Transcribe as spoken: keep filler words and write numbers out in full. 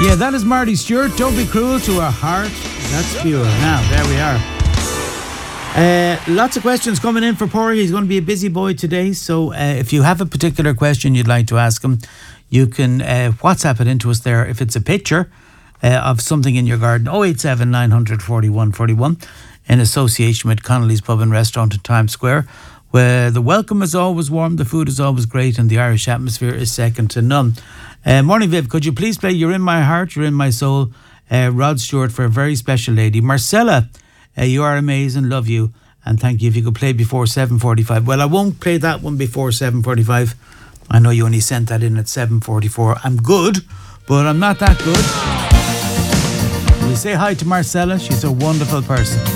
Yeah, that is Marty Stewart. Don't be cruel to a heart that's pure. Now, there we are. Uh, lots of questions coming in for Porgy. He's going to be a busy boy today, so uh, if you have a particular question you'd like to ask him, you can uh, WhatsApp it into us there. If it's a picture uh, of something in your garden, oh eight seven, nine hundred, forty-one forty-one, in association with Connolly's Pub and Restaurant in Times Square, where the welcome is always warm, the food is always great, and the Irish atmosphere is second to none. Uh, morning, Viv. Could you please play You're in My Heart, You're in My Soul, uh, Rod Stewart, for a very special lady. Marcella, uh, you are amazing, love you, and thank you. If you could play before seven forty-five. Well, I won't play that one before seven forty-five. I know you only sent that in at seven forty-four. I'm good, but I'm not that good. We say hi to Marcella. She's a wonderful person.